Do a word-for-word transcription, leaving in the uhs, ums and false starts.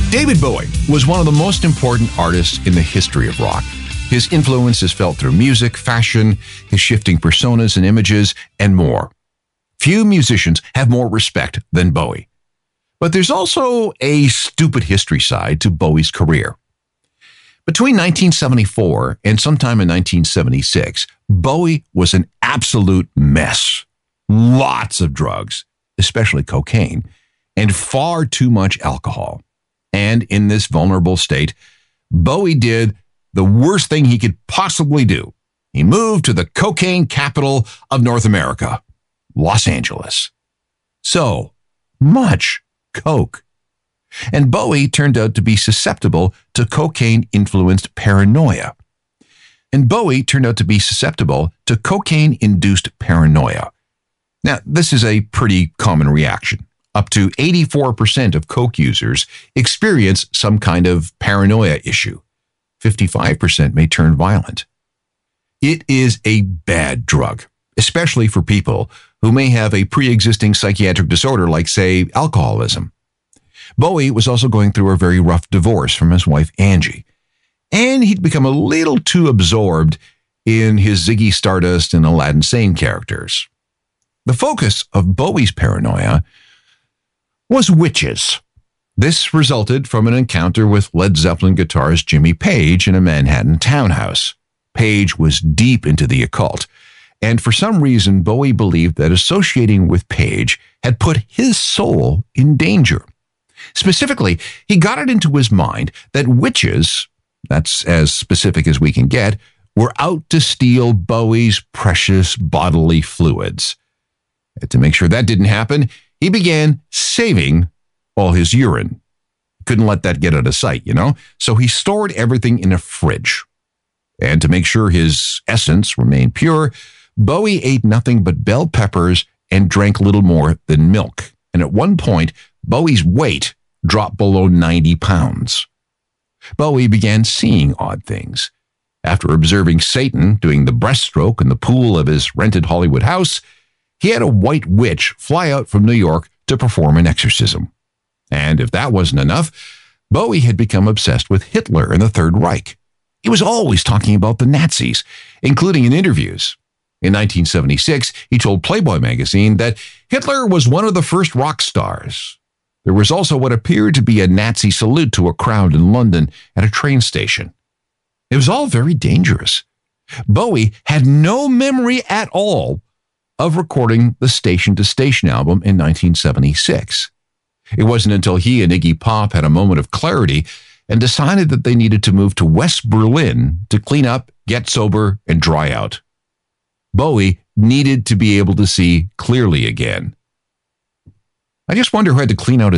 David Bowie was one of the most important artists in the history of rock. His influence is felt through music, fashion, his shifting personas and images, and more. Few musicians have more respect than Bowie. But there's also a stupid history side to Bowie's career. Between nineteen seventy-four and sometime in nineteen seventy-six, Bowie was an absolute mess. Lots of drugs, especially cocaine, and far too much alcohol. And in this vulnerable state, Bowie did the worst thing he could possibly do. He moved to the cocaine capital of North America, Los Angeles. So much coke. And Bowie turned out to be susceptible to cocaine-influenced paranoia. And Bowie turned out to be susceptible to cocaine-induced paranoia. Now, this is a pretty common reaction. Up to eighty-four percent of coke users experience some kind of paranoia issue. fifty-five percent may turn violent. It is a bad drug, especially for people who may have a pre-existing psychiatric disorder like, say, alcoholism. Bowie was also going through a very rough divorce from his wife, Angie, and he'd become a little too absorbed in his Ziggy Stardust and Aladdin Sane characters. The focus of Bowie's paranoia was witches. This resulted from an encounter with Led Zeppelin guitarist Jimmy Page in a Manhattan townhouse. Page was deep into the occult, and for some reason, Bowie believed that associating with Page had put his soul in danger. Specifically, he got it into his mind that witches, that's as specific as we can get, were out to steal Bowie's precious bodily fluids. And to make sure that didn't happen, he began saving all his urine. Couldn't let that get out of sight, you know? So he stored everything in a fridge. And to make sure his essence remained pure, Bowie ate nothing but bell peppers and drank little more than milk. And at one point, Bowie's weight dropped below ninety pounds. Bowie began seeing odd things. After observing Satan doing the breaststroke in the pool of his rented Hollywood house, he had a white witch fly out from New York to perform an exorcism. And if that wasn't enough, Bowie had become obsessed with Hitler and the Third Reich. He was always talking about the Nazis, including in interviews. In nineteen seventy-six, he told Playboy magazine that Hitler was one of the first rock stars. There was also what appeared to be a Nazi salute to a crowd in London at a train station. It was all very dangerous. Bowie had no memory at all of recording the Station to Station album in nineteen seventy-six. It wasn't until he and Iggy Pop had a moment of clarity and decided that they needed to move to West Berlin to clean up, get sober, and dry out. Bowie needed to be able to see clearly again. I just wonder who had to clean out his